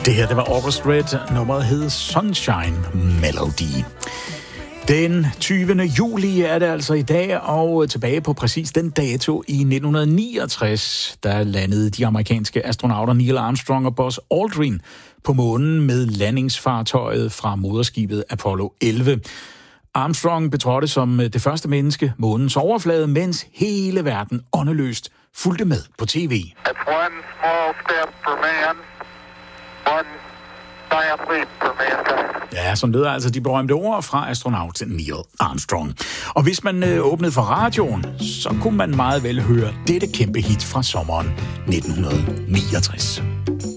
Det her, det var August Red. Nummeret hed Sunshine Melody. Den 20. juli er det altså i dag, og tilbage på præcis den dato i 1969, der landede de amerikanske astronauter Neil Armstrong og Buzz Aldrin på månen med landingsfartøjet fra moderskibet Apollo 11. Armstrong betrådte som det første menneske månens overflade, mens hele verden åndeløst fulgte med på tv. That's one small step for man, one giant leap for mankind. Ja, som lyder altså de berømte ord fra astronaut Neil Armstrong. Og hvis man åbnede for radioen, så kunne man meget vel høre dette kæmpe hit fra sommeren 1969.